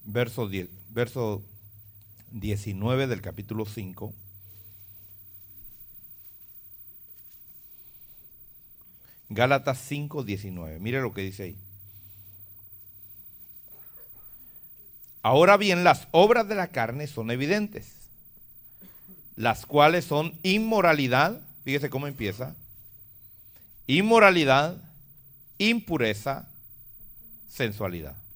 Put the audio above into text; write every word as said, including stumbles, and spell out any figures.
verso, diez, verso diecinueve del capítulo cinco. Gálatas cinco, diecinueve. Mire lo que dice ahí. Ahora bien, las obras de la carne son evidentes, las cuales son inmoralidad. Fíjese cómo empieza. Inmoralidad, impureza, sensualidad.